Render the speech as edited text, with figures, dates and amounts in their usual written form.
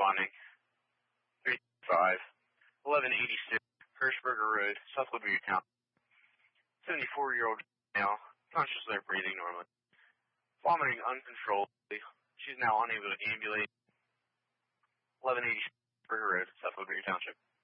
responding. 3-5, 1186 Hirschberger Road, South Woodbury Town. 74-year-old male, conscious of breathing normally. Vomiting uncontrollably. She's now unable to ambulate. 1186 Hirschberger Road, South Woodbury Township.